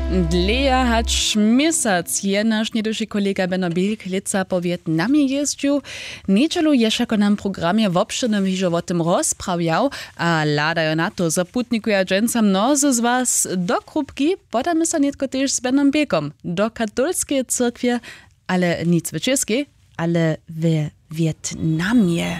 Dleja hać měsac je naš nieduši kolega Benno Bilk-Lica po Vietnamie jeździł. Niečelu ješako nam programie w obširnym hižo o tym rozprawiał, a ladajo na to, zaputnikuje dżęca mnozy z was do krupki, podamy sa nietko też z Bennom Bilkom, do katolskiej cyrkwie, ale nic w českej, ale w Vietnamie.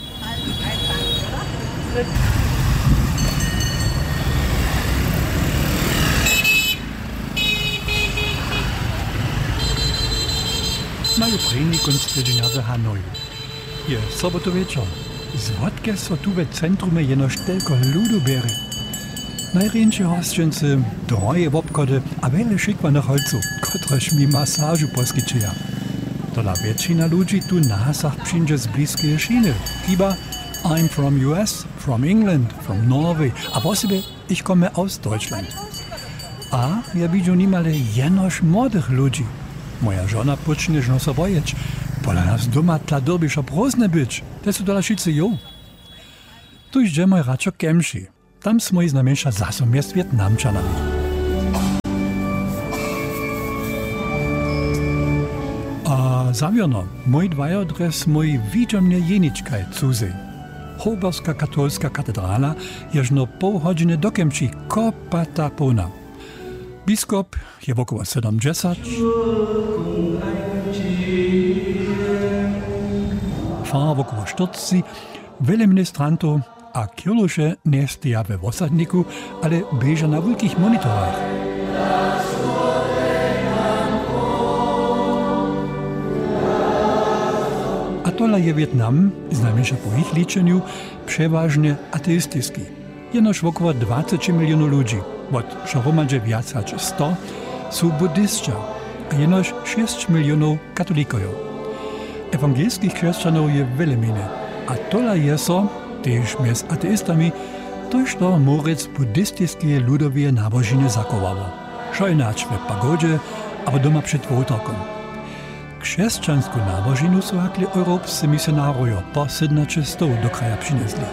Mają prejni konstředženja w Hanoju. Je sobotu wieczór. Zwodke so tu w centrumie jenoż tylko ludu bere. Najręcze hosćency, droje wobkody, a wiele szykwanych holców, kotreż mi masażu poskyczyja. Tola většina ludzi tu nahasach przyjdzie z bliskiej Schiene. Kiba, I'm from US, from England, from Norway, a w osobie ich komme aus Deutschland. A ja widzę niemale jenoż młodych ludzi. Moja żona pocznie żno so bojeć. Pola nas doma tla dorbisza prozne być. Te su dola šice jo. Tu idziemy raczej kemši. Tam smo iz namieša zasom jest Vietnamčanami. A zawiono, mój dwajodres mój widzą mnie jeniczkaj cuzy. Hoberska katolska katedrala jeżno pół godziny do kemši kopata pełna. Biskop je około 70. Farmer około 40. Wiele ministrantów, a kirlusze nie stoja we osadniku, ale bieża na wielkich monitorach. A tola je Vietnam, znajmniejsza po ich liczeniu, przeważnie ateistyczny. Jenoż około 20 milionów ludzi. Od šaromadže viac hač 100 sú buddhistia a jenož 6 milionów katolíkojov. Ewangelskich křesťanov je veľa mene, a tola je so, tež mez ateistami, tož to morec buddhistické ľudovie nábožine zakovalo. Šo ináč v pagodže, abo doma před votorkom. Křesťanskú nábožinu sú hakli európsci misionárojo po 1700 do kraja přinesli.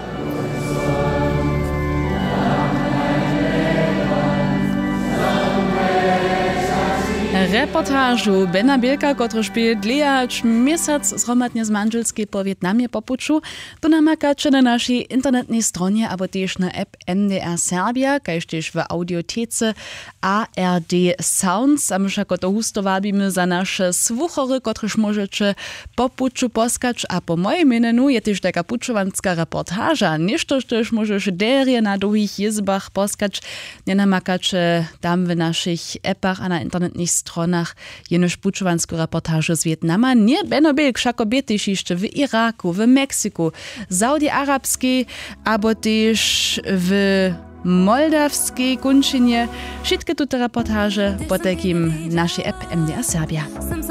Reportażu Benna Bilka, który śpiewa dlejać miesiąc zhromadnie z manželskiej po Vietnamie popuczu, to namakacie na naszej internetnej stronie, albo też na app MDR Serbia, kajż też w audiotece ARD Sounds. A my jako to husto wabimy za nasze słuchory, których możecie popuczu poskać, a po moim imieniu je też taka puczowanska reportaża. Nieszto też możesz derie na długich jezbach poskać, nie namakacie tam w naszych appach, a na internetnych stronach jenož pučovansku reportažu z Vietnama. Nie Benno Bilk však obietyš ešte v Iraku, v Mexiku, Saudi-Arabskiej, abo też w moldawskiej kunčinie. Všetky tuto reportaže po takim naszej app MDR Serbia.